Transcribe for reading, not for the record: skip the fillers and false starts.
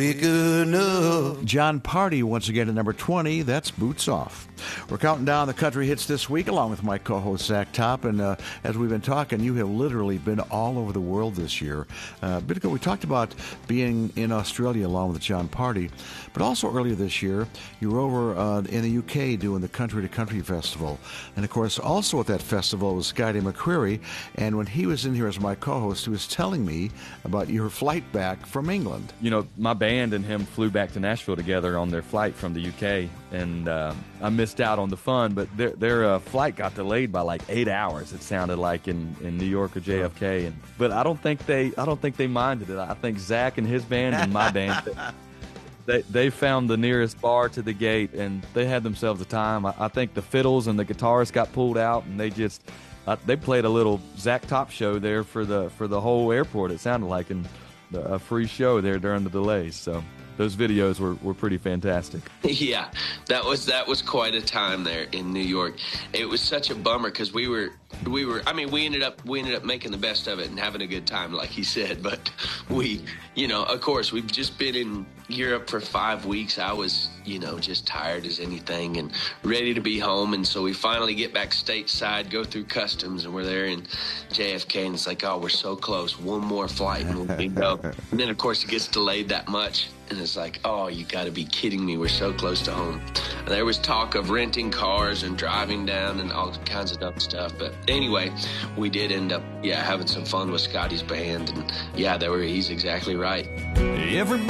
Big enough. John Party once again at number 20. That's Boots Off. We're counting down the country hits this week along with my co-host Zach Top. And as we've been talking, you have literally been all over the world this year. A bit ago we talked about being in Australia along with John Party. But also earlier this year, you were over in the UK doing the Country to Country Festival. And of course, also at that festival was Scotty McCreery. And when he was in here as my co-host, he was telling me about your flight back from England. You know, my band and him flew back to Nashville together on their flight from the UK, and I missed out on the fun, but their flight got delayed by like 8 hours. It sounded like in New York or JFK, but I don't think they minded it. I think Zach and his band and my band, they found the nearest bar to the gate, and they had themselves a time. I think the fiddles and the guitarists got pulled out, and they played a little Zach Top show there for the whole airport. It sounded like, and a free show there during the delays. So those videos were pretty fantastic. Yeah, that was quite a time there in New York. It was such a bummer because we ended up making the best of it and having a good time, like he said. But of course, we've just been in Europe for 5 weeks. I was, just tired as anything and ready to be home. And so we finally get back stateside, go through customs, and we're there in JFK. And it's like, oh, we're so close. One more flight and we'll be go. And then, of course, it gets delayed that much. And it's like, oh, you got to be kidding me. We're so close to home. And there was talk of renting cars and driving down and all kinds of dumb stuff. But anyway, we did end up, having some fun with Scotty's band. And, he's exactly right. Everybody